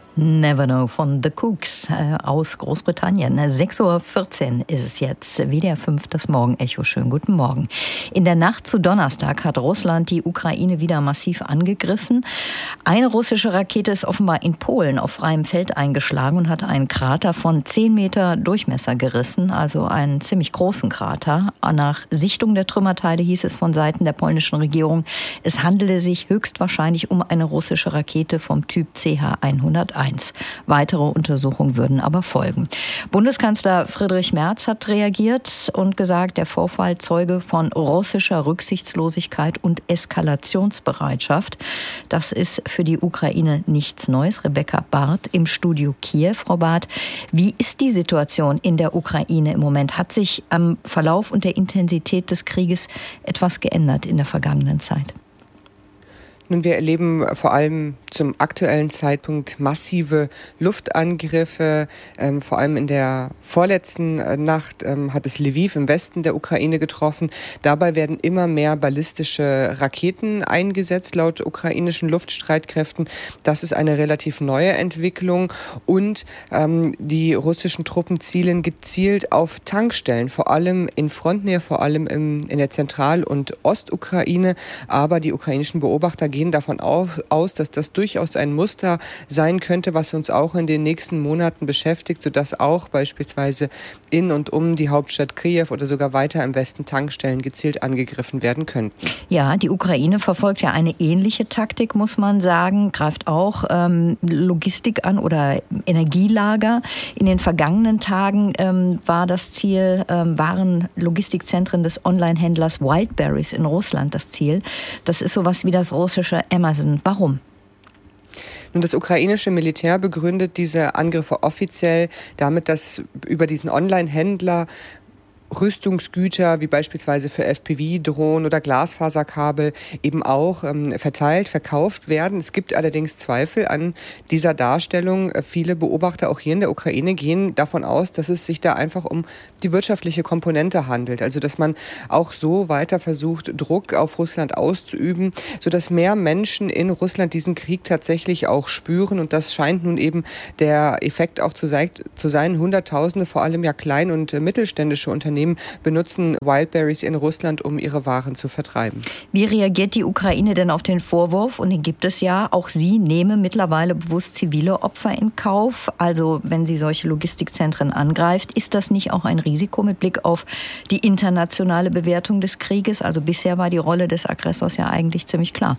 Never Know von The Cooks aus Großbritannien. 6:14 Uhr ist es jetzt. WDR 5, das Morgenecho. Schönen guten Morgen. In der Nacht zu Donnerstag hat Russland die Ukraine wieder massiv angegriffen. Eine russische Rakete ist offenbar in Polen auf freiem Feld eingeschlagen und hat einen Krater von 10 Meter Durchmesser gerissen, also einen ziemlich großen Krater. Nach Sichtung der Trümmerteile hieß es von Seiten der polnischen Regierung, es handele sich höchstwahrscheinlich um eine russische Rakete vom Typ CH-101. Weitere Untersuchungen würden aber folgen. Bundeskanzler Friedrich Merz hat reagiert und gesagt, der Vorfall zeuge von russischer Rücksichtslosigkeit und Eskalationsbereitschaft. Das ist für die Ukraine nichts Neues. Rebecca Barth im Studio Kiew. Frau Barth, wie ist die Situation in der Ukraine im Moment? Hat sich am Verlauf und der Intensität des Krieges etwas geändert in der vergangenen Zeit? Nun, wir erleben vor allem zum aktuellen Zeitpunkt massive Luftangriffe. Vor allem in der vorletzten Nacht hat es Lviv im Westen der Ukraine getroffen. Dabei werden immer mehr ballistische Raketen eingesetzt, laut ukrainischen Luftstreitkräften. Das ist eine relativ neue Entwicklung. Und die russischen Truppen zielen gezielt auf Tankstellen, vor allem in Frontnähe, vor allem in der Zentral- und Ostukraine. Aber die ukrainischen Beobachter gehen davon aus, dass das durchaus ein Muster sein könnte, was uns auch in den nächsten Monaten beschäftigt, sodass auch beispielsweise in und um die Hauptstadt Kiew oder sogar weiter im Westen Tankstellen gezielt angegriffen werden könnten. Ja, die Ukraine verfolgt ja eine ähnliche Taktik, muss man sagen, greift auch Logistik an oder Energielager. In den vergangenen Tagen war das Ziel, waren Logistikzentren des Online-Händlers Wildberries in Russland das Ziel. Das ist sowas wie das russische Amazon. Warum? Nun, das ukrainische Militär begründet diese Angriffe offiziell damit, dass über diesen Online-Händler Rüstungsgüter wie beispielsweise für FPV-Drohnen oder Glasfaserkabel eben auch verkauft werden. Es gibt allerdings Zweifel an dieser Darstellung. Viele Beobachter auch hier in der Ukraine gehen davon aus, dass es sich da einfach um die wirtschaftliche Komponente handelt. Also dass man auch so weiter versucht, Druck auf Russland auszuüben, sodass mehr Menschen in Russland diesen Krieg tatsächlich auch spüren. Und das scheint nun eben der Effekt auch zu sein. Hunderttausende, vor allem ja klein- und mittelständische Unternehmen benutzen Wildberries in Russland, um ihre Waren zu vertreiben. Wie reagiert die Ukraine denn auf den Vorwurf? Und den gibt es ja. Auch sie nehme mittlerweile bewusst zivile Opfer in Kauf. Also wenn sie solche Logistikzentren angreift, ist das nicht auch ein Risiko mit Blick auf die internationale Bewertung des Krieges? Also bisher war die Rolle des Aggressors ja eigentlich ziemlich klar.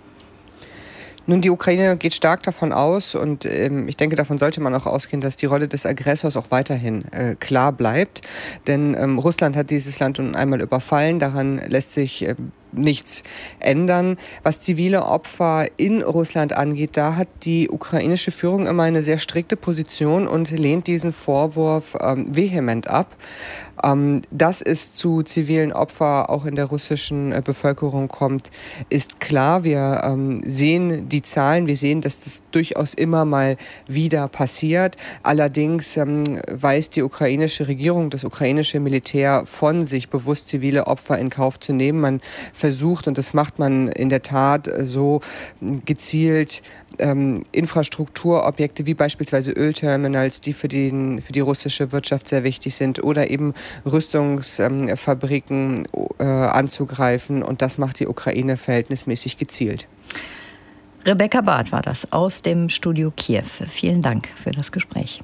Nun, die Ukraine geht stark davon aus und ich denke, davon sollte man auch ausgehen, dass die Rolle des Aggressors auch weiterhin klar bleibt. Denn Russland hat dieses Land nun einmal überfallen, daran lässt sich nichts ändern. Was zivile Opfer in Russland angeht, da hat die ukrainische Führung immer eine sehr strikte Position und lehnt diesen Vorwurf vehement ab. Dass es zu zivilen Opfern auch in der russischen Bevölkerung kommt, ist klar. Wir sehen die Zahlen, wir sehen, dass das durchaus immer mal wieder passiert. Allerdings weist die ukrainische Regierung, das ukrainische Militär von sich, bewusst zivile Opfer in Kauf zu nehmen. Man versucht, und das macht man in der Tat so gezielt, Infrastrukturobjekte wie beispielsweise Ölterminals, die für die russische Wirtschaft sehr wichtig sind, oder eben Rüstungsfabriken anzugreifen. Und das macht die Ukraine verhältnismäßig gezielt. Rebecca Barth war das aus dem Studio Kiew. Vielen Dank für das Gespräch.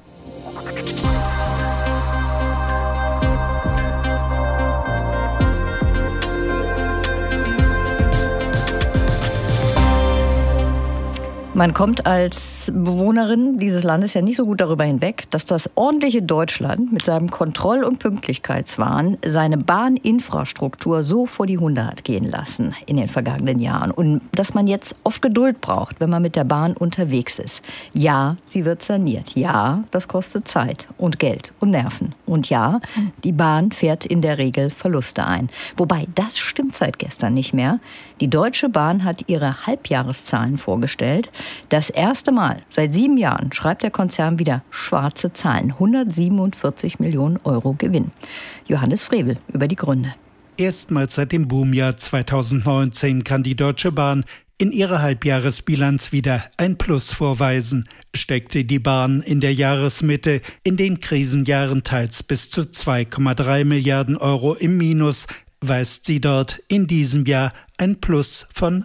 Man kommt als Bewohnerin dieses Landes ja nicht so gut darüber hinweg, dass das ordentliche Deutschland mit seinem Kontroll- und Pünktlichkeitswahn seine Bahninfrastruktur so vor die Hunde hat gehen lassen in den vergangenen Jahren. Und dass man jetzt oft Geduld braucht, wenn man mit der Bahn unterwegs ist. Ja, sie wird saniert. Ja, das kostet Zeit und Geld und Nerven. Und ja, die Bahn fährt in der Regel Verluste ein. Wobei, das stimmt seit gestern nicht mehr. Die Deutsche Bahn hat ihre Halbjahreszahlen vorgestellt. Das erste Mal seit 7 Jahren schreibt der Konzern wieder schwarze Zahlen. 147 Millionen Euro Gewinn. Johannes Frevel über die Gründe. Erstmals seit dem Boomjahr 2019 kann die Deutsche Bahn in ihrer Halbjahresbilanz wieder ein Plus vorweisen, steckte die Bahn in der Jahresmitte in den Krisenjahren teils bis zu 2,3 Milliarden Euro im Minus, weist sie dort in diesem Jahr ein Plus von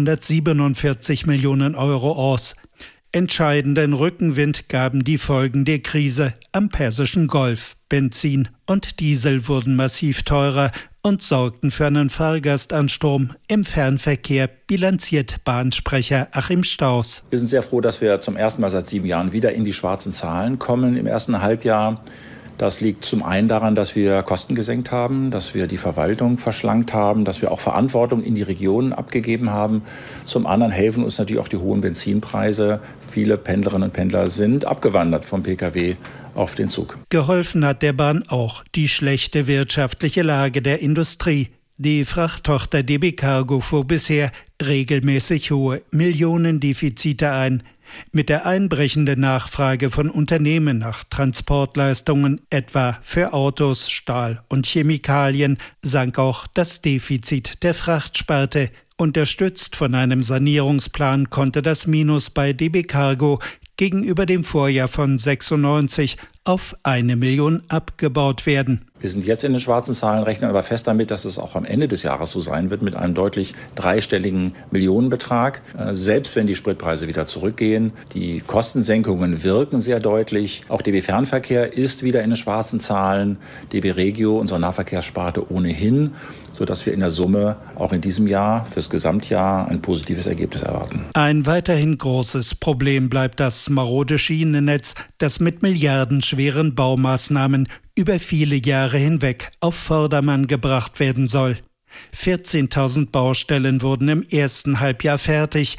147 Millionen Euro aus. Entscheidenden Rückenwind gaben die Folgen der Krise am Persischen Golf. Benzin und Diesel wurden massiv teurer und sorgten für einen Fahrgastansturm im Fernverkehr, bilanziert Bahnsprecher Achim Staus. Wir sind sehr froh, dass wir zum ersten Mal seit 7 Jahren wieder in die schwarzen Zahlen kommen im ersten Halbjahr. Das liegt zum einen daran, dass wir Kosten gesenkt haben, dass wir die Verwaltung verschlankt haben, dass wir auch Verantwortung in die Regionen abgegeben haben. Zum anderen helfen uns natürlich auch die hohen Benzinpreise. Viele Pendlerinnen und Pendler sind abgewandert vom Pkw auf den Zug. Geholfen hat der Bahn auch die schlechte wirtschaftliche Lage der Industrie. Die Frachttochter DB Cargo fuhr bisher regelmäßig hohe Millionendefizite ein. Mit der einbrechenden Nachfrage von Unternehmen nach Transportleistungen, etwa für Autos, Stahl und Chemikalien, sank auch das Defizit der Frachtsparte. Unterstützt von einem Sanierungsplan konnte das Minus bei DB Cargo gegenüber dem Vorjahr von 96 auf 1 Million abgebaut werden. Wir sind jetzt in den schwarzen Zahlen, rechnen aber fest damit, dass es auch am Ende des Jahres so sein wird mit einem deutlich dreistelligen Millionenbetrag. Selbst wenn die Spritpreise wieder zurückgehen. Die Kostensenkungen wirken sehr deutlich. Auch DB Fernverkehr ist wieder in den schwarzen Zahlen. DB Regio, unsere Nahverkehrssparte, ohnehin, sodass wir in der Summe auch in diesem Jahr fürs Gesamtjahr ein positives Ergebnis erwarten. Ein weiterhin großes Problem bleibt das marode Schienennetz, das mit milliardenschweren Baumaßnahmen über viele Jahre hinweg auf Vordermann gebracht werden soll. 14.000 Baustellen wurden im ersten Halbjahr fertig,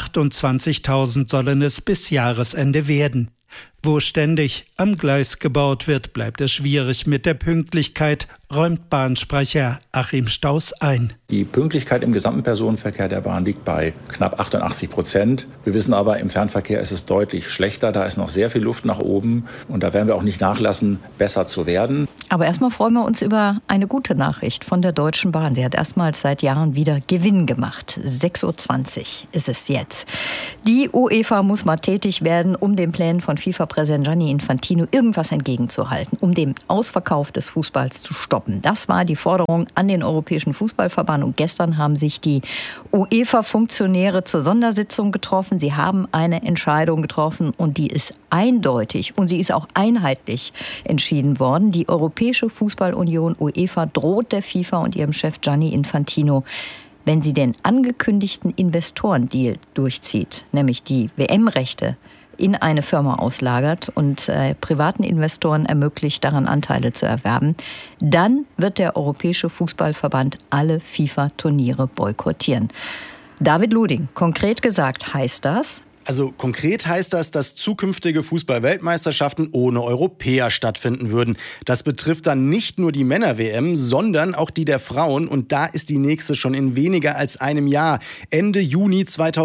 28.000 sollen es bis Jahresende werden. Wo ständig am Gleis gebaut wird, bleibt es schwierig mit der Pünktlichkeit, räumt Bahnsprecher Achim Staus ein. Die Pünktlichkeit im gesamten Personenverkehr der Bahn liegt bei knapp 88%. Wir wissen aber, im Fernverkehr ist es deutlich schlechter. Da ist noch sehr viel Luft nach oben. Und da werden wir auch nicht nachlassen, besser zu werden. Aber erstmal freuen wir uns über eine gute Nachricht von der Deutschen Bahn. Sie hat erstmals seit Jahren wieder Gewinn gemacht. 6.20 Uhr ist es jetzt. Die UEFA muss mal tätig werden, um den Plänen von FIFA-Präsident Gianni Infantino irgendwas entgegenzuhalten, um den Ausverkauf des Fußballs zu stoppen. Das war die Forderung an den Europäischen Fußballverband. Und gestern haben sich die UEFA-Funktionäre zur Sondersitzung getroffen. Sie haben eine Entscheidung getroffen und die ist eindeutig und sie ist auch einheitlich entschieden worden. Die Europäische Fußballunion UEFA droht der FIFA und ihrem Chef Gianni Infantino, wenn sie den angekündigten Investorendeal durchzieht, nämlich die WM-Rechte in eine Firma auslagert und privaten Investoren ermöglicht, daran Anteile zu erwerben, dann wird der Europäische Fußballverband alle FIFA-Turniere boykottieren. David Luding, konkret gesagt heißt das: Also konkret heißt das, dass zukünftige Fußball-Weltmeisterschaften ohne Europäer stattfinden würden. Das betrifft dann nicht nur die Männer-WM, sondern auch die der Frauen. Und da ist die nächste schon in weniger als einem Jahr. Ende Juni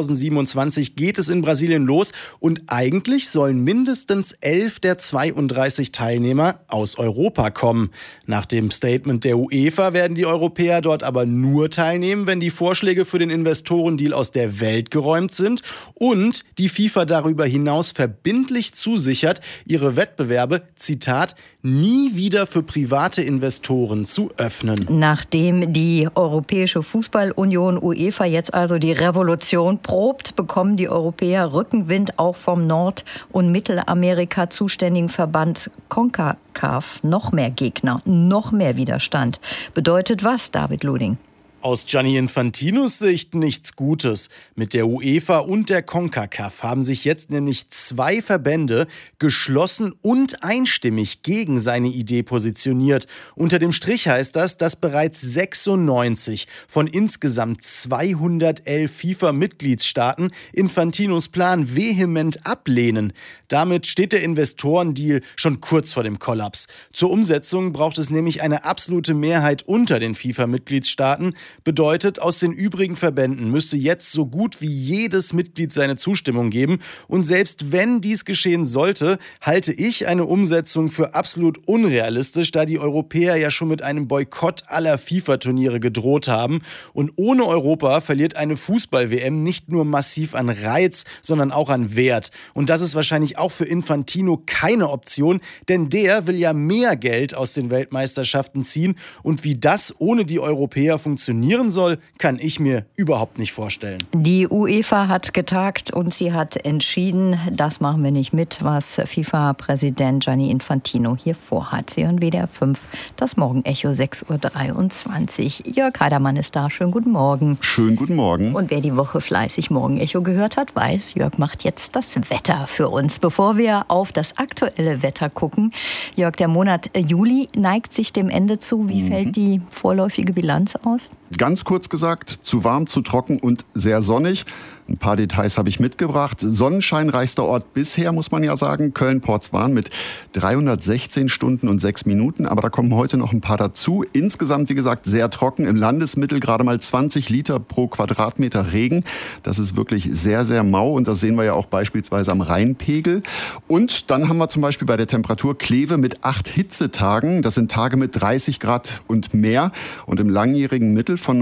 2027 geht es in Brasilien los. Und eigentlich sollen mindestens 11 der 32 Teilnehmer aus Europa kommen. Nach dem Statement der UEFA werden die Europäer dort aber nur teilnehmen, wenn die Vorschläge für den Investorendeal aus der Welt geräumt sind und die FIFA darüber hinaus verbindlich zusichert, ihre Wettbewerbe, Zitat, nie wieder für private Investoren zu öffnen. Nachdem die Europäische Fußballunion UEFA jetzt also die Revolution probt, bekommen die Europäer Rückenwind auch vom Nord- und Mittelamerika zuständigen Verband CONCACAF. Noch mehr Gegner, noch mehr Widerstand. Bedeutet was, David Luding? Aus Gianni Infantinos Sicht nichts Gutes. Mit der UEFA und der CONCACAF haben sich jetzt nämlich 2 Verbände geschlossen und einstimmig gegen seine Idee positioniert. Unter dem Strich heißt das, dass bereits 96 von insgesamt 211 FIFA-Mitgliedsstaaten Infantinos Plan vehement ablehnen. Damit steht der Investorendeal schon kurz vor dem Kollaps. Zur Umsetzung braucht es nämlich eine absolute Mehrheit unter den FIFA-Mitgliedsstaaten. Bedeutet, aus den übrigen Verbänden müsste jetzt so gut wie jedes Mitglied seine Zustimmung geben. Und selbst wenn dies geschehen sollte, halte ich eine Umsetzung für absolut unrealistisch, da die Europäer ja schon mit einem Boykott aller FIFA-Turniere gedroht haben. Und ohne Europa verliert eine Fußball-WM nicht nur massiv an Reiz, sondern auch an Wert. Und das ist wahrscheinlich auch für Infantino keine Option, denn der will ja mehr Geld aus den Weltmeisterschaften ziehen. Und wie das ohne die Europäer funktionieren soll, kann ich mir überhaupt nicht vorstellen. Die UEFA hat getagt und sie hat entschieden, das machen wir nicht mit, was FIFA-Präsident Gianni Infantino hier vorhat. Sie hören WDR 5, das Morgenecho 6.23 Uhr. Jörg Heidermann ist da. Schönen guten Morgen. Schönen guten Morgen. Und wer die Woche fleißig Morgenecho gehört hat, weiß, Jörg macht jetzt das Wetter für uns. Bevor wir auf das aktuelle Wetter gucken, Jörg, der Monat Juli neigt sich dem Ende zu. Wie fällt die vorläufige Bilanz aus? Ganz kurz gesagt, zu warm, zu trocken und sehr sonnig. Ein paar Details habe ich mitgebracht. Sonnenscheinreichster Ort bisher, muss man ja sagen, Köln-Porzwan mit 316 Stunden und 6 Minuten. Aber da kommen heute noch ein paar dazu. Insgesamt, wie gesagt, sehr trocken. Im Landesmittel gerade mal 20 Liter pro Quadratmeter Regen. Das ist wirklich sehr, sehr mau. Und das sehen wir ja auch beispielsweise am Rheinpegel. Und dann haben wir zum Beispiel bei der Temperatur Kleve mit 8 Hitzetagen. Das sind Tage mit 30 Grad und mehr. Und im langjährigen Mittel von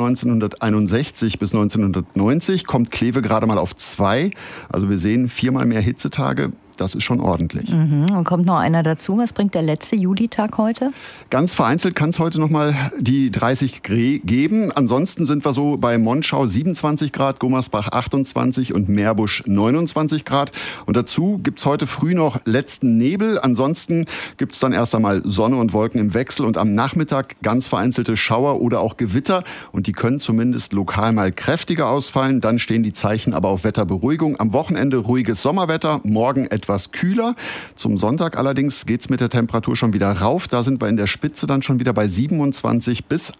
1961 bis 1990 kommt Kleve gerade mal auf 2. Also wir sehen 4-mal mehr Hitzetage. Das ist schon ordentlich. Und kommt noch einer dazu. Was bringt der letzte Julitag heute? Ganz vereinzelt kann es heute noch mal die 30 geben. Ansonsten sind wir so bei Monschau 27 Grad, Gummersbach 28 und Meerbusch 29 Grad. Und dazu gibt es heute früh noch letzten Nebel. Ansonsten gibt es dann erst einmal Sonne und Wolken im Wechsel und am Nachmittag ganz vereinzelte Schauer oder auch Gewitter. Und die können zumindest lokal mal kräftiger ausfallen. Dann stehen die Zeichen aber auf Wetterberuhigung. Am Wochenende ruhiges Sommerwetter, morgen etwas kühler. Zum Sonntag allerdings geht es mit der Temperatur schon wieder rauf. Da sind wir in der Spitze dann schon wieder bei 27 bis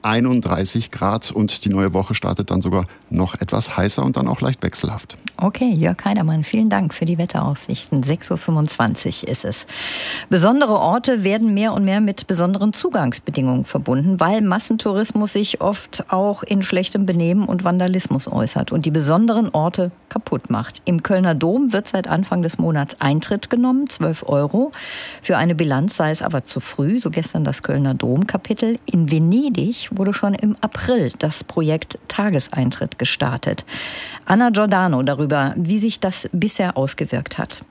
31 Grad. Und die neue Woche startet dann sogar noch etwas heißer und dann auch leicht wechselhaft. Okay, Jörg Heidermann, vielen Dank für die Wetteraussichten. 6.25 Uhr ist es. Besondere Orte werden mehr und mehr mit besonderen Zugangsbedingungen verbunden, weil Massentourismus sich oft auch in schlechtem Benehmen und Vandalismus äußert und die besonderen Orte kaputt macht. Im Kölner Dom wird seit Anfang des Monats Eintritt genommen, 12 €. Für eine Bilanz sei es aber zu früh, so gestern das Kölner Domkapitel. In Venedig wurde schon im April das Projekt Tageseintritt gestartet. Anna Giordano darüber, wie sich das bisher ausgewirkt hat.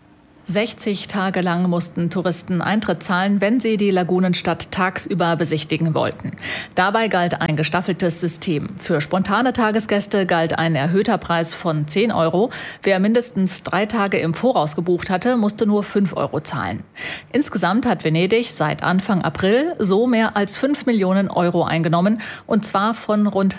60 Tage lang mussten Touristen Eintritt zahlen, wenn sie die Lagunenstadt tagsüber besichtigen wollten. Dabei galt ein gestaffeltes System. Für spontane Tagesgäste galt ein erhöhter Preis von 10 €. Wer mindestens 3 Tage im Voraus gebucht hatte, musste nur 5 € zahlen. Insgesamt hat Venedig seit Anfang April so mehr als 5 Millionen € eingenommen, und zwar von rund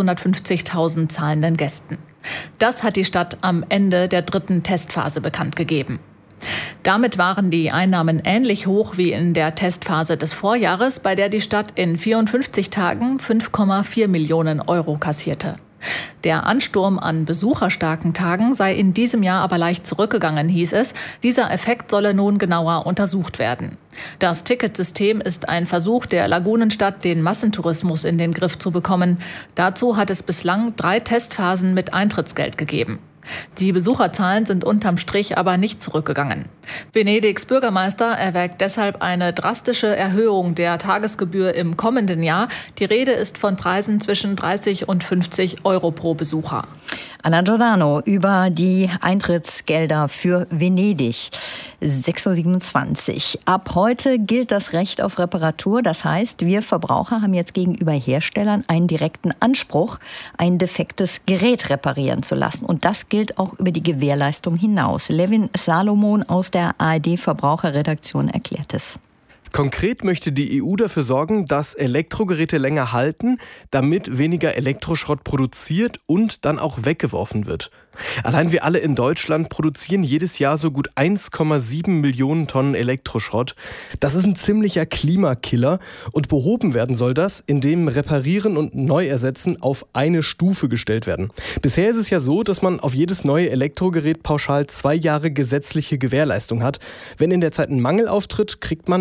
650.000 zahlenden Gästen. Das hat die Stadt am Ende der 3. Testphase bekannt gegeben. Damit waren die Einnahmen ähnlich hoch wie in der Testphase des Vorjahres, bei der die Stadt in 54 Tagen 5,4 Millionen € kassierte. Der Ansturm an besucherstarken Tagen sei in diesem Jahr aber leicht zurückgegangen, hieß es. Dieser Effekt solle nun genauer untersucht werden. Das Ticketsystem ist ein Versuch der Lagunenstadt, den Massentourismus in den Griff zu bekommen. Dazu hat es bislang 3 Testphasen mit Eintrittsgeld gegeben. Die Besucherzahlen sind unterm Strich aber nicht zurückgegangen. Venedigs Bürgermeister erwägt deshalb eine drastische Erhöhung der Tagesgebühr im kommenden Jahr. Die Rede ist von Preisen zwischen 30 und 50 € pro Besucher. Anna Giordano über die Eintrittsgelder für Venedig. 6.27 Uhr. Ab heute gilt das Recht auf Reparatur. Das heißt, wir Verbraucher haben jetzt gegenüber Herstellern einen direkten Anspruch, ein defektes Gerät reparieren zu lassen. Und das gilt auch über die Gewährleistung hinaus. Levin Salomon aus der ARD-Verbraucherredaktion erklärt es. Konkret möchte die EU dafür sorgen, dass Elektrogeräte länger halten, damit weniger Elektroschrott produziert und dann auch weggeworfen wird. Allein wir alle in Deutschland produzieren jedes Jahr so gut 1,7 Millionen Tonnen Elektroschrott. Das ist ein ziemlicher Klimakiller und behoben werden soll das, indem Reparieren und Neuersetzen auf eine Stufe gestellt werden. Bisher ist es ja so, dass man auf jedes neue Elektrogerät pauschal 2 Jahre gesetzliche Gewährleistung hat. Wenn in der Zeit ein Mangel auftritt, kriegt man im Zweifelsfall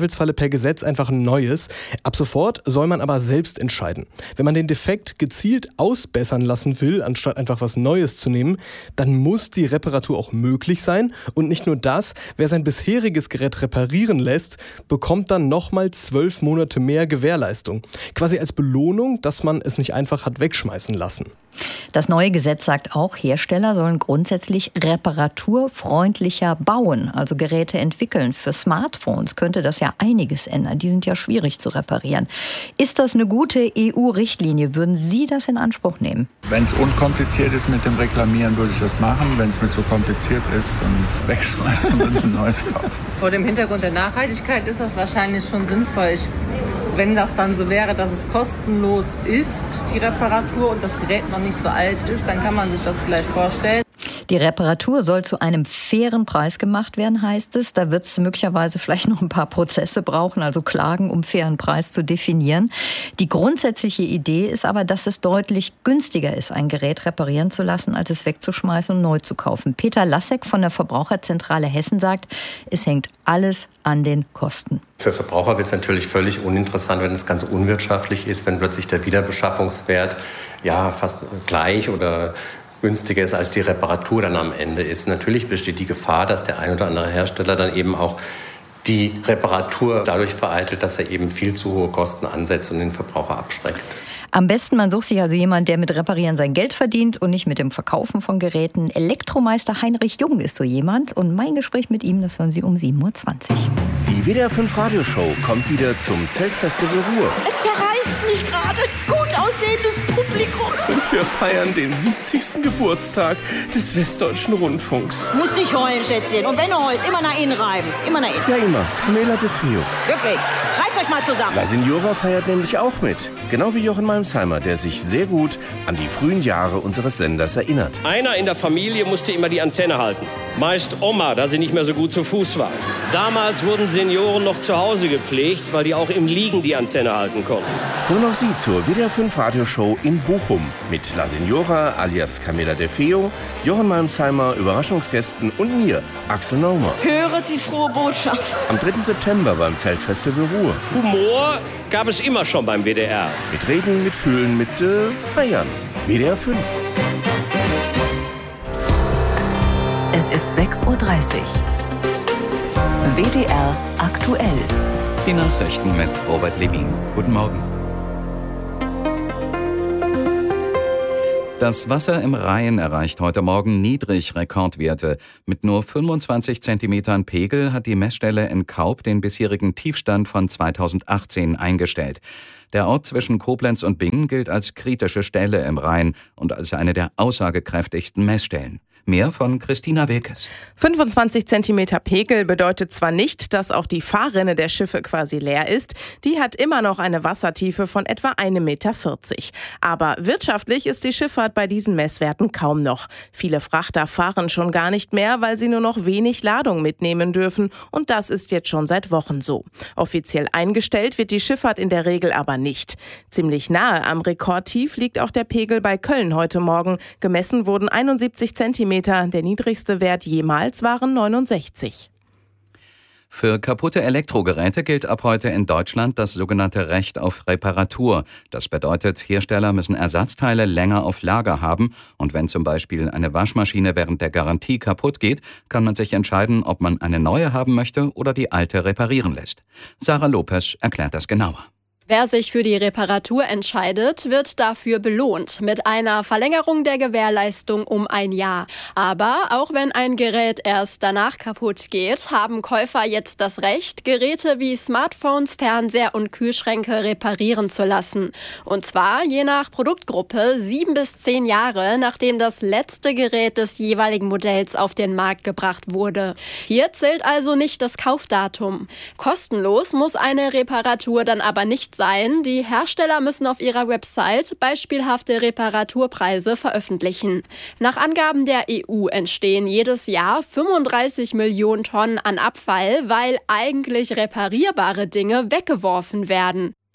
Zweifelsfalle per Gesetz einfach ein neues. Ab sofort soll man aber selbst entscheiden. Wenn man den Defekt gezielt ausbessern lassen will, anstatt einfach was Neues zu nehmen, dann muss die Reparatur auch möglich sein. Und nicht nur das, wer sein bisheriges Gerät reparieren lässt, bekommt dann nochmal 12 Monate mehr Gewährleistung. Quasi als Belohnung, dass man es nicht einfach hat wegschmeißen lassen. Das neue Gesetz sagt auch, Hersteller sollen grundsätzlich reparaturfreundlicher bauen, also Geräte entwickeln. Für Smartphones könnte das ja einiges ändern. Die sind ja schwierig zu reparieren. Ist das eine gute EU-Richtlinie? Würden Sie das in Anspruch nehmen? Wenn es unkompliziert ist mit dem Reklamieren, würde ich das machen. Wenn es mir zu kompliziert ist, dann wegschmeißen und ein neues kaufen. Vor dem Hintergrund der Nachhaltigkeit ist das wahrscheinlich schon sinnvoll. Wenn das dann so wäre, dass es kostenlos ist, die Reparatur, und das Gerät noch nicht so alt ist, dann kann man sich das vielleicht vorstellen. Die Reparatur soll zu einem fairen Preis gemacht werden, heißt es. Da wird es möglicherweise vielleicht noch ein paar Prozesse brauchen, also Klagen, um fairen Preis zu definieren. Die grundsätzliche Idee ist aber, dass es deutlich günstiger ist, ein Gerät reparieren zu lassen, als es wegzuschmeißen und neu zu kaufen. Peter Lassek von der Verbraucherzentrale Hessen sagt, es hängt alles an den Kosten. Für Verbraucher wird es natürlich völlig uninteressant, wenn es ganz unwirtschaftlich ist, wenn plötzlich der Wiederbeschaffungswert ja fast gleich oder günstiger ist, als die Reparatur dann am Ende ist. Natürlich besteht die Gefahr, dass der ein oder andere Hersteller dann eben auch die Reparatur dadurch vereitelt, dass er eben viel zu hohe Kosten ansetzt und den Verbraucher abschreckt. Am besten, man sucht sich also jemanden, der mit Reparieren sein Geld verdient und nicht mit dem Verkaufen von Geräten. Elektromeister Heinrich Jung ist so jemand und mein Gespräch mit ihm, das hören Sie um 7.20 Uhr. Die WDR 5 Radioshow kommt wieder zum Zeltfestival Ruhr. Es zerreißt mich gerade. Gut aussehendes Publikum. Und wir feiern den 70. Geburtstag des Westdeutschen Rundfunks. Muss nicht heulen, Schätzchen. Und wenn du heulst, immer nach innen reiben. Immer nach innen. Ja, immer. Camela de Feo. Wirklich. Reißt euch mal zusammen. La Signora feiert nämlich auch mit. Genau wie Jochen Malmsheimer, der sich sehr gut an die frühen Jahre unseres Senders erinnert. Einer in der Familie musste immer die Antenne halten. Meist Oma, da sie nicht mehr so gut zu Fuß war. Damals wurden Senioren noch zu Hause gepflegt, weil die auch im Liegen die Antenne halten konnten. Kommen noch Sie zur WDR 5 Radioshow in Bochum mit La Signora alias Camela de Feo, Jochen Malmsheimer, Überraschungsgästen und mir, Axel Naumer. Höret die frohe Botschaft. Am 3. September beim Zeltfestival Ruhr. Humor gab es immer schon beim WDR. Mit Reden, mit Fühlen, mit Feiern. WDR 5. Es ist 6.30 Uhr. WDR aktuell. Die Nachrichten mit Robert Levin. Guten Morgen. Das Wasser im Rhein erreicht heute Morgen Niedrigrekordwerte. Mit nur 25 Zentimetern Pegel hat die Messstelle in Kaub den bisherigen Tiefstand von 2018 eingestellt. Der Ort zwischen Koblenz und Bingen gilt als kritische Stelle im Rhein und als eine der aussagekräftigsten Messstellen. Mehr von Christina Wilkes. 25 Zentimeter Pegel bedeutet zwar nicht, dass auch die Fahrrinne der Schiffe quasi leer ist. Die hat immer noch eine Wassertiefe von etwa 1,40 Meter. Aber wirtschaftlich ist die Schifffahrt bei diesen Messwerten kaum noch. Viele Frachter fahren schon gar nicht mehr, weil sie nur noch wenig Ladung mitnehmen dürfen. Und das ist jetzt schon seit Wochen so. Offiziell eingestellt wird die Schifffahrt in der Regel aber nicht. Ziemlich nahe am Rekordtief liegt auch der Pegel bei Köln heute Morgen. Gemessen wurden 71 Zentimeter. Der niedrigste Wert jemals waren 69. Für kaputte Elektrogeräte gilt ab heute in Deutschland das sogenannte Recht auf Reparatur. Das bedeutet, Hersteller müssen Ersatzteile länger auf Lager haben. Und wenn zum Beispiel eine Waschmaschine während der Garantie kaputt geht, kann man sich entscheiden, ob man eine neue haben möchte oder die alte reparieren lässt. Sarah Lopez erklärt das genauer. Wer sich für die Reparatur entscheidet, wird dafür belohnt mit einer Verlängerung der Gewährleistung um 1 Jahr. Aber auch wenn ein Gerät erst danach kaputt geht, haben Käufer jetzt das Recht, Geräte wie Smartphones, Fernseher und Kühlschränke reparieren zu lassen. Und zwar je nach Produktgruppe 7 bis 10 Jahre, nachdem das letzte Gerät des jeweiligen Modells auf den Markt gebracht wurde. Hier zählt also nicht das Kaufdatum. Kostenlos muss eine Reparatur dann aber nicht sein. Die Hersteller müssen auf ihrer Website beispielhafte Reparaturpreise veröffentlichen. Nach Angaben der EU entstehen jedes Jahr 35 Millionen Tonnen an Abfall, weil eigentlich reparierbare Dinge weggeworfen werden.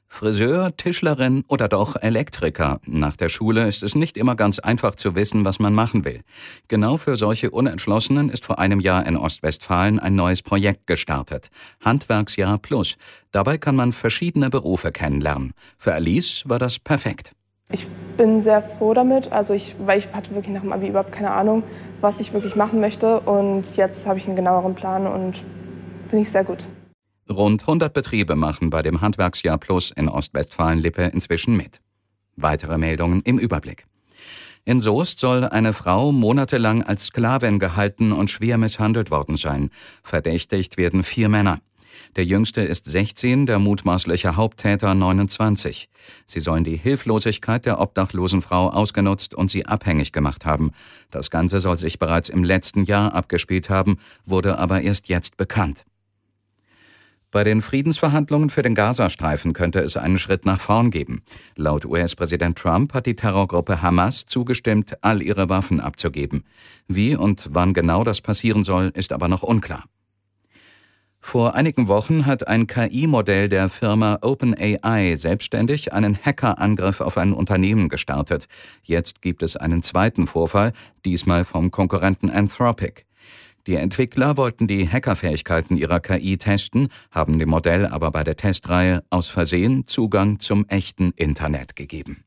Friseur, Tischlerin oder doch Elektriker. Nach der Schule ist es nicht immer ganz einfach zu wissen, was man machen will. Genau für solche Unentschlossenen ist vor einem Jahr in Ostwestfalen ein neues Projekt gestartet. Handwerksjahr Plus. Dabei kann man verschiedene Berufe kennenlernen. Für Alice war das perfekt. Ich bin sehr froh damit, weil ich hatte wirklich nach dem Abi überhaupt keine Ahnung, was ich wirklich machen möchte. Und jetzt habe ich einen genaueren Plan und finde ich sehr gut. Rund 100 Betriebe machen bei dem Handwerksjahr Plus in Ostwestfalen-Lippe inzwischen mit. Weitere Meldungen im Überblick. In Soest soll eine Frau monatelang als Sklavin gehalten und schwer misshandelt worden sein. Verdächtigt werden 4 Männer. Der jüngste ist 16, der mutmaßliche Haupttäter 29. Sie sollen die Hilflosigkeit der obdachlosen Frau ausgenutzt und sie abhängig gemacht haben. Das Ganze soll sich bereits im letzten Jahr abgespielt haben, wurde aber erst jetzt bekannt. Bei den Friedensverhandlungen für den Gazastreifen könnte es einen Schritt nach vorn geben. Laut US-Präsident Trump hat die Terrorgruppe Hamas zugestimmt, all ihre Waffen abzugeben. Wie und wann genau das passieren soll, ist aber noch unklar. Vor einigen Wochen hat ein KI-Modell der Firma OpenAI selbstständig einen Hackerangriff auf ein Unternehmen gestartet. Jetzt gibt es einen zweiten Vorfall, diesmal vom Konkurrenten Anthropic. Die Entwickler wollten die Hackerfähigkeiten ihrer KI testen, haben dem Modell aber bei der Testreihe aus Versehen Zugang zum echten Internet gegeben.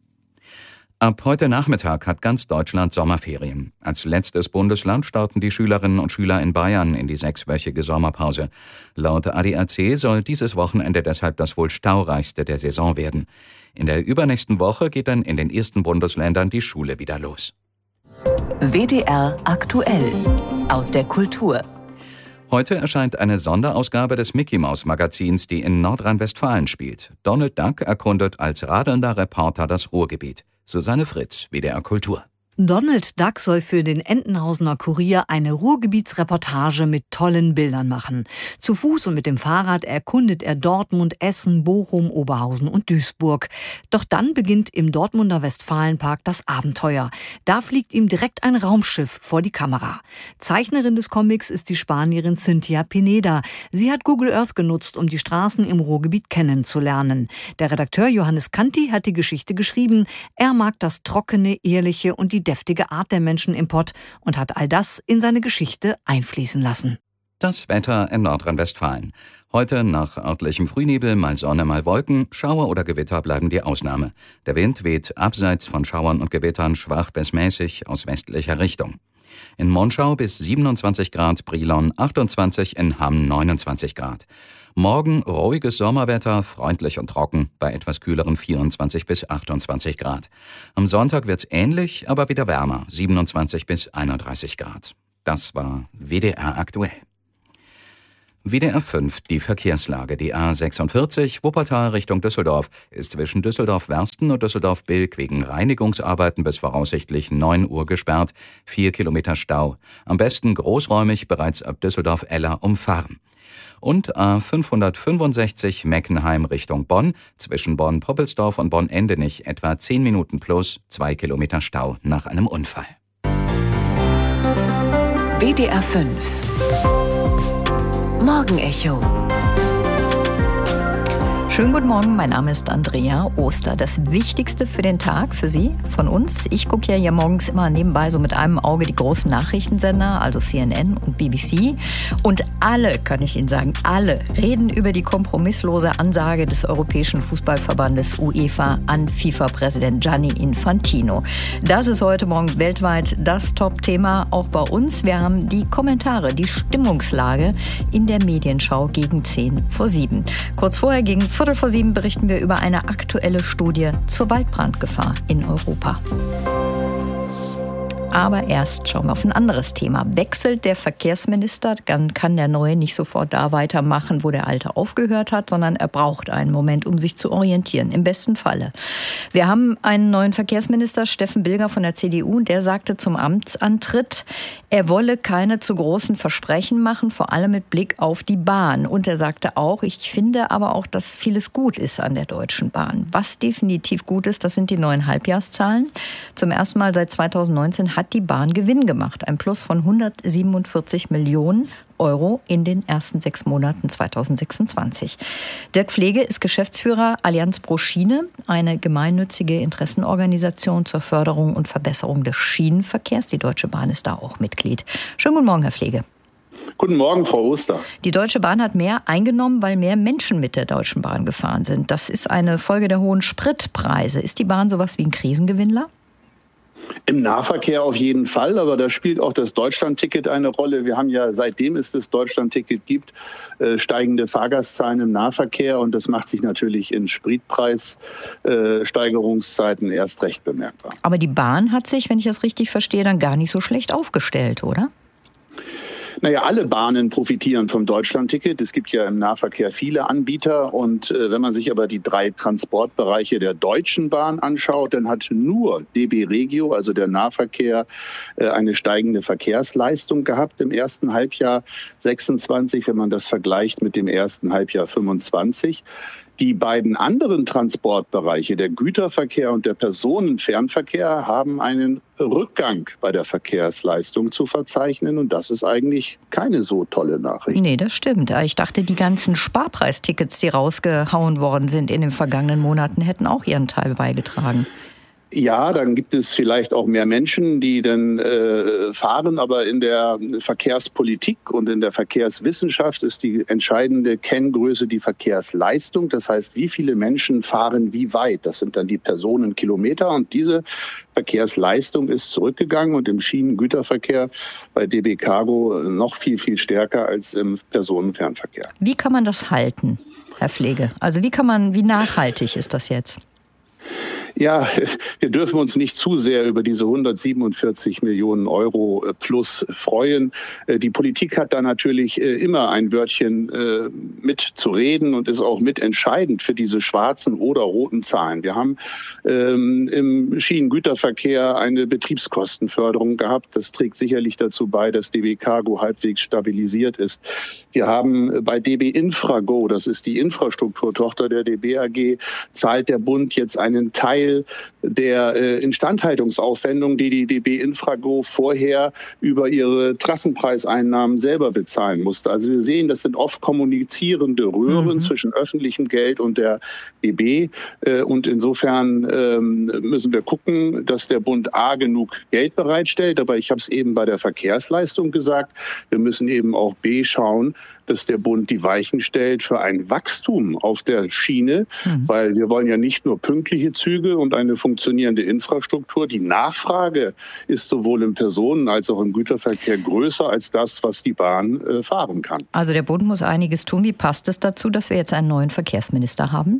Ab heute Nachmittag hat ganz Deutschland Sommerferien. Als letztes Bundesland starten die Schülerinnen und Schüler in Bayern in die 6-wöchige Sommerpause. Laut ADAC soll dieses Wochenende deshalb das wohl staureichste der Saison werden. In der übernächsten Woche geht dann in den ersten Bundesländern die Schule wieder los. WDR aktuell aus der Kultur. Heute erscheint eine Sonderausgabe des Mickey-Maus-Magazins, die in Nordrhein-Westfalen spielt. Donald Duck erkundet als radelnder Reporter das Ruhrgebiet. Susanne Fritz, WDR Kultur. Donald Duck soll für den Entenhausener Kurier eine Ruhrgebietsreportage mit tollen Bildern machen. Zu Fuß und mit dem Fahrrad erkundet er Dortmund, Essen, Bochum, Oberhausen und Duisburg. Doch dann beginnt im Dortmunder Westfalenpark das Abenteuer. Da fliegt ihm direkt ein Raumschiff vor die Kamera. Zeichnerin des Comics ist die Spanierin Cynthia Pineda. Sie hat Google Earth genutzt, um die Straßen im Ruhrgebiet kennenzulernen. Der Redakteur Johannes Kanti hat die Geschichte geschrieben. Er mag das trockene, ehrliche und die deftige Art der Menschen im Pott und hat all das in seine Geschichte einfließen lassen. Das Wetter in Nordrhein-Westfalen. Heute nach örtlichem Frühnebel, mal Sonne, mal Wolken, Schauer oder Gewitter bleiben die Ausnahme. Der Wind weht abseits von Schauern und Gewittern schwach bis mäßig aus westlicher Richtung. In Monschau bis 27 Grad, Brilon 28, in Hamm 29 Grad. Morgen ruhiges Sommerwetter, freundlich und trocken, bei etwas kühleren 24 bis 28 Grad. Am Sonntag wird's ähnlich, aber wieder wärmer, 27 bis 31 Grad. Das war WDR aktuell. WDR 5, die Verkehrslage. Die A46 Wuppertal Richtung Düsseldorf ist zwischen Düsseldorf-Wersten und Düsseldorf-Bilk wegen Reinigungsarbeiten bis voraussichtlich 9 Uhr gesperrt. 4 Kilometer Stau. Am besten großräumig bereits ab Düsseldorf-Eller umfahren. Und A565 Meckenheim Richtung Bonn, zwischen Bonn-Poppelsdorf und Bonn-Endenich etwa 10 Minuten plus 2 Kilometer Stau nach einem Unfall. WDR 5 Morgenecho. Schönen guten Morgen, mein Name ist Andrea Oster. Das Wichtigste für den Tag, für Sie, von uns. Ich gucke ja hier morgens immer nebenbei so mit einem Auge die großen Nachrichtensender, also CNN und BBC. Und alle, kann ich Ihnen sagen, alle reden über die kompromisslose Ansage des Europäischen Fußballverbandes UEFA an FIFA-Präsident Gianni Infantino. Das ist heute Morgen weltweit das Top-Thema, auch bei uns. Wir haben die Kommentare, die Stimmungslage in der Medienschau gegen 6:50. Kurz vorher gegen 6:45 berichten wir über eine aktuelle Studie zur Waldbrandgefahr in Europa. Aber erst schauen wir auf ein anderes Thema. Wechselt der Verkehrsminister, dann kann der Neue nicht sofort da weitermachen, wo der Alte aufgehört hat, sondern er braucht einen Moment, um sich zu orientieren, im besten Falle. Wir haben einen neuen Verkehrsminister, Steffen Bilger von der CDU, und der sagte zum Amtsantritt, er wolle keine zu großen Versprechen machen, vor allem mit Blick auf die Bahn. Und er sagte auch, ich finde aber auch, dass vieles gut ist an der Deutschen Bahn. Was definitiv gut ist, das sind die neuen Halbjahreszahlen. Zum ersten Mal seit 2019 hat hat die Bahn Gewinn gemacht. Ein Plus von 147 Millionen Euro in den ersten 6 Monaten 2026. Dirk Pflege ist Geschäftsführer Allianz pro Schiene, eine gemeinnützige Interessenorganisation zur Förderung und Verbesserung des Schienenverkehrs. Die Deutsche Bahn ist da auch Mitglied. Schönen guten Morgen, Herr Pflege. Guten Morgen, Frau Oster. Die Deutsche Bahn hat mehr eingenommen, weil mehr Menschen mit der Deutschen Bahn gefahren sind. Das ist eine Folge der hohen Spritpreise. Ist die Bahn sowas wie ein Krisengewinnler? Im Nahverkehr auf jeden Fall, aber da spielt auch das Deutschlandticket eine Rolle. Wir haben ja, seitdem es das Deutschlandticket gibt, steigende Fahrgastzahlen im Nahverkehr und das macht sich natürlich in Spritpreissteigerungszeiten erst recht bemerkbar. Aber die Bahn hat sich, wenn ich das richtig verstehe, dann gar nicht so schlecht aufgestellt, oder? Naja, alle Bahnen profitieren vom Deutschlandticket. Es gibt ja im Nahverkehr viele Anbieter. Und wenn man sich aber die 3 Transportbereiche der Deutschen Bahn anschaut, dann hat nur DB Regio, also der Nahverkehr, eine steigende Verkehrsleistung gehabt im ersten Halbjahr 26, wenn man das vergleicht mit dem ersten Halbjahr 25. Die beiden anderen Transportbereiche, der Güterverkehr und der Personenfernverkehr, haben einen Rückgang bei der Verkehrsleistung zu verzeichnen. Und das ist eigentlich keine so tolle Nachricht. Nee, das stimmt. Ich dachte, die ganzen Sparpreistickets, die rausgehauen worden sind in den vergangenen Monaten, hätten auch ihren Teil beigetragen. Ja, dann gibt es vielleicht auch mehr Menschen, die dann fahren, aber in der Verkehrspolitik und in der Verkehrswissenschaft ist die entscheidende Kenngröße die Verkehrsleistung. Das heißt, wie viele Menschen fahren wie weit? Das sind dann die Personenkilometer und diese Verkehrsleistung ist zurückgegangen und im Schienengüterverkehr bei DB Cargo noch viel, viel stärker als im Personenfernverkehr. Wie kann man das halten, Herr Pflege? Also wie nachhaltig ist das jetzt? Ja, wir dürfen uns nicht zu sehr über diese 147 Millionen Euro plus freuen. Die Politik hat da natürlich immer ein Wörtchen mitzureden und ist auch mitentscheidend für diese schwarzen oder roten Zahlen. Wir haben im Schienengüterverkehr eine Betriebskostenförderung gehabt. Das trägt sicherlich dazu bei, dass DB Cargo halbwegs stabilisiert ist. Wir haben bei DB Infrago, das ist die Infrastrukturtochter der DB AG, zahlt der Bund jetzt einen Teil der Instandhaltungsaufwendungen, die die DB Infrago vorher über ihre Trassenpreiseinnahmen selber bezahlen musste. Also wir sehen, das sind oft kommunizierende Röhren zwischen öffentlichem Geld und der DB. Und insofern müssen wir gucken, dass der Bund A genug Geld bereitstellt. Aber ich habe es eben bei der Verkehrsleistung gesagt, wir müssen eben auch B schauen, dass der Bund die Weichen stellt für ein Wachstum auf der Schiene, weil wir wollen ja nicht nur pünktliche Züge und eine funktionierende Infrastruktur. Die Nachfrage ist sowohl im Personen- als auch im Güterverkehr größer als das, was die Bahn fahren kann. Also der Bund muss einiges tun. Wie passt es dazu, dass wir jetzt einen neuen Verkehrsminister haben?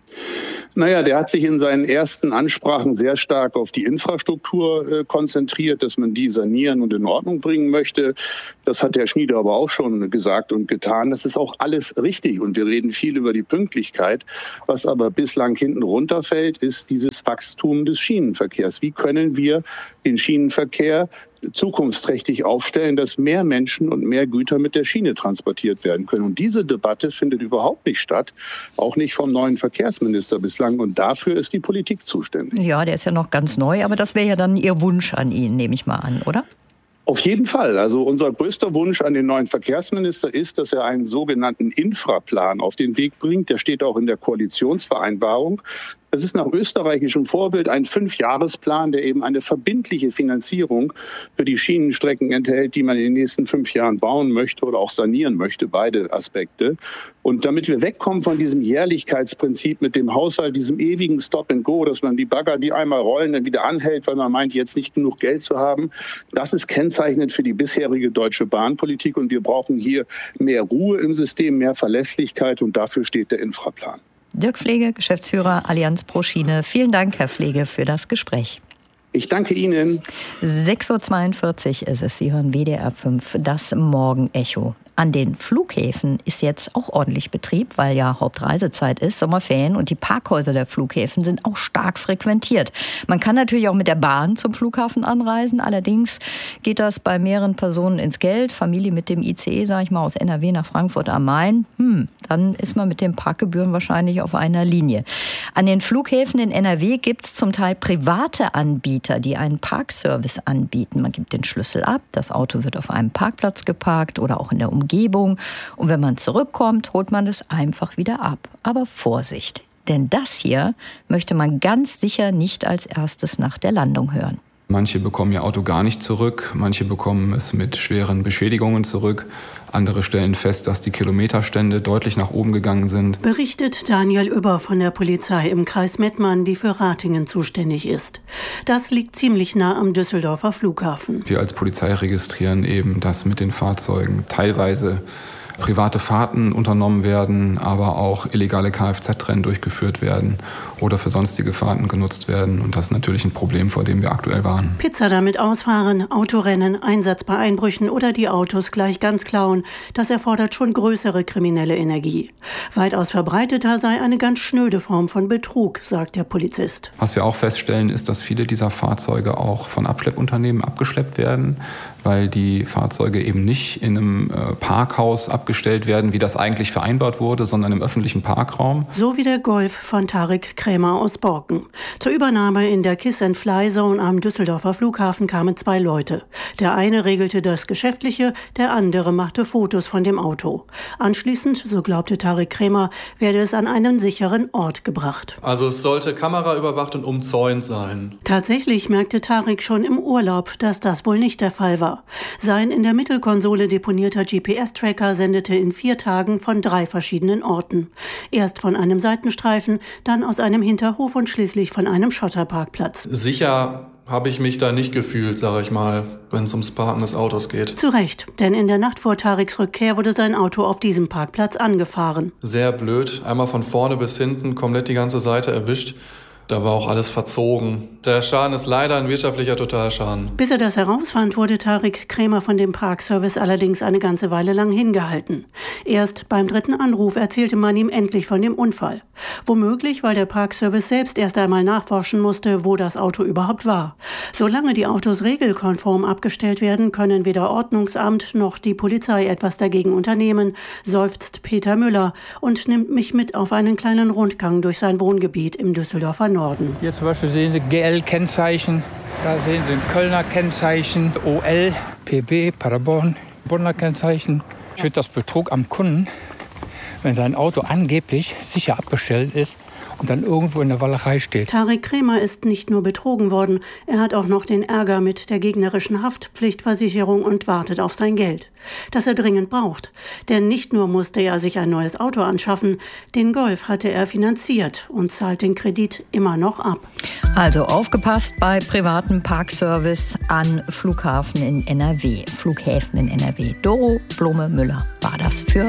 Naja, der hat sich in seinen ersten Ansprachen sehr stark auf die Infrastruktur konzentriert, dass man die sanieren und in Ordnung bringen möchte. Das hat Herr Schnieder aber auch schon gesagt und getan. Das ist auch alles richtig und wir reden viel über die Pünktlichkeit. Was aber bislang hinten runterfällt, ist dieses Wachstum des Schienenverkehrs. Wie können wir den Schienenverkehr zukunftsträchtig aufstellen, dass mehr Menschen und mehr Güter mit der Schiene transportiert werden können. Und diese Debatte findet überhaupt nicht statt, auch nicht vom neuen Verkehrsminister bislang. Und dafür ist die Politik zuständig. Ja, der ist ja noch ganz neu, aber das wäre ja dann Ihr Wunsch an ihn, nehme ich mal an, oder? Auf jeden Fall. Also unser größter Wunsch an den neuen Verkehrsminister ist, dass er einen sogenannten Infraplan auf den Weg bringt. Der steht auch in der Koalitionsvereinbarung. Das ist nach österreichischem Vorbild ein 5-Jahresplan, der eben eine verbindliche Finanzierung für die Schienenstrecken enthält, die man in den nächsten 5 Jahren bauen möchte oder auch sanieren möchte, beide Aspekte. Und damit wir wegkommen von diesem Jährlichkeitsprinzip mit dem Haushalt, diesem ewigen Stop and Go, dass man die Bagger, die einmal rollen, dann wieder anhält, weil man meint, jetzt nicht genug Geld zu haben, das ist kennzeichnend für die bisherige deutsche Bahnpolitik. Und wir brauchen hier mehr Ruhe im System, mehr Verlässlichkeit und dafür steht der Infraplan. Dirk Pflege, Geschäftsführer Allianz pro Schiene. Vielen Dank, Herr Pflege, für das Gespräch. Ich danke Ihnen. 6:42 Uhr ist es. Sie hören WDR 5, das Morgenecho. An den Flughäfen ist jetzt auch ordentlich Betrieb, weil ja Hauptreisezeit ist, Sommerferien, und die Parkhäuser der Flughäfen sind auch stark frequentiert. Man kann natürlich auch mit der Bahn zum Flughafen anreisen, allerdings geht das bei mehreren Personen ins Geld. Familie mit dem ICE, sage ich mal, aus NRW nach Frankfurt am Main, dann ist man mit den Parkgebühren wahrscheinlich auf einer Linie. An den Flughäfen in NRW gibt es zum Teil private Anbieter, die einen Parkservice anbieten. Man gibt den Schlüssel ab, das Auto wird auf einem Parkplatz geparkt oder auch in der Umgebung. Und wenn man zurückkommt, holt man es einfach wieder ab. Aber Vorsicht, denn das hier möchte man ganz sicher nicht als erstes nach der Landung hören. Manche bekommen ihr Auto gar nicht zurück, manche bekommen es mit schweren Beschädigungen zurück. Andere stellen fest, dass die Kilometerstände deutlich nach oben gegangen sind. Berichtet Daniel Über von der Polizei im Kreis Mettmann, die für Ratingen zuständig ist. Das liegt ziemlich nah am Düsseldorfer Flughafen. Wir als Polizei registrieren eben, dass mit den Fahrzeugen teilweise private Fahrten unternommen werden, aber auch illegale Kfz-Rennen durchgeführt werden oder für sonstige Fahrten genutzt werden. Und das ist natürlich ein Problem, vor dem wir aktuell warnen. Pizza damit ausfahren, Autorennen, Einsatz bei Einbrüchen oder die Autos gleich ganz klauen, das erfordert schon größere kriminelle Energie. Weitaus verbreiteter sei eine ganz schnöde Form von Betrug, sagt der Polizist. Was wir auch feststellen, ist, dass viele dieser Fahrzeuge auch von Abschleppunternehmen abgeschleppt werden, weil die Fahrzeuge eben nicht in einem Parkhaus abgestellt werden, wie das eigentlich vereinbart wurde, sondern im öffentlichen Parkraum. So wie der Golf von Tarek Krämer aus Borken. Zur Übernahme in der Kiss-and-Fly-Zone am Düsseldorfer Flughafen kamen 2 Leute. Der eine regelte das Geschäftliche, der andere machte Fotos von dem Auto. Anschließend, so glaubte Tarek Krämer, werde es an einen sicheren Ort gebracht. Also es sollte kameraüberwacht und umzäunt sein. Tatsächlich merkte Tarek schon im Urlaub, dass das wohl nicht der Fall war. Sein in der Mittelkonsole deponierter GPS-Tracker sendete in 4 Tagen von 3 verschiedenen Orten. Erst von einem Seitenstreifen, dann aus einem Hinterhof und schließlich von einem Schotterparkplatz. Sicher habe ich mich da nicht gefühlt, sage ich mal, wenn es ums Parken des Autos geht. Zu Recht, denn in der Nacht vor Tareks Rückkehr wurde sein Auto auf diesem Parkplatz angefahren. Sehr blöd, einmal von vorne bis hinten, komplett die ganze Seite erwischt. Da war auch alles verzogen. Der Schaden ist leider ein wirtschaftlicher Totalschaden. Bis er das herausfand, wurde Tarek Krämer von dem Parkservice allerdings eine ganze Weile lang hingehalten. Erst beim 3. Anruf erzählte man ihm endlich von dem Unfall. Womöglich, weil der Parkservice selbst erst einmal nachforschen musste, wo das Auto überhaupt war. Solange die Autos regelkonform abgestellt werden, können weder Ordnungsamt noch die Polizei etwas dagegen unternehmen, seufzt Peter Müller und nimmt mich mit auf einen kleinen Rundgang durch sein Wohngebiet im Düsseldorfer Norden. Hier zum Beispiel sehen Sie GL-Kennzeichen, da sehen Sie ein Kölner Kennzeichen, OL, PB, Paderborn, Bonner Kennzeichen. Ich finde das Betrug am Kunden, wenn sein Auto angeblich sicher abgestellt ist und dann irgendwo in der Walachei steht. Tarek Krämer ist nicht nur betrogen worden, er hat auch noch den Ärger mit der gegnerischen Haftpflichtversicherung und wartet auf sein Geld, das er dringend braucht. Denn nicht nur musste er sich ein neues Auto anschaffen, den Golf hatte er finanziert und zahlt den Kredit immer noch ab. Also aufgepasst bei privatem Parkservice an Flughäfen in NRW. Doro Blome-Müller war das für